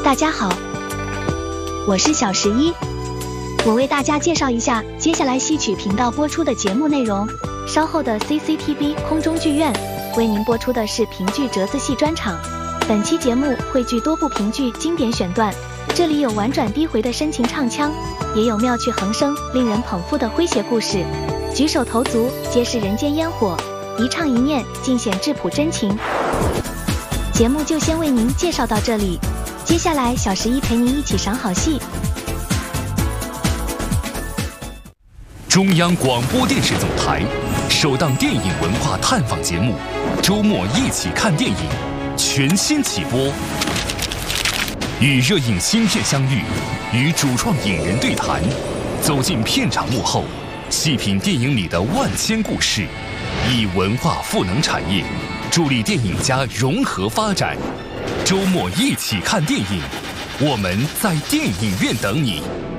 大家好，我是小11，我为大家介绍一下接下来戏曲频道播出的节目内容。稍后的 CCTV 空中剧院为您播出的是评剧折子戏专场。本期节目汇聚多部评剧经典选段，这里有婉转低回的深情唱腔，也有妙趣横生、令人捧腹的诙谐故事。举手投足皆是人间烟火，一唱一念尽显质朴真情。节目就先为您介绍到这里，接下来小11陪您一起赏好戏。 中央广播电视总台首档电影文化探访节目《周末一起看电影》全新起播，与热映新片相遇，与主创影人对谈，走进片场幕后，细品电影里的万千故事，以文化赋能产业，助力电影家融合发展。周末一起看电影，我们在电影院等你。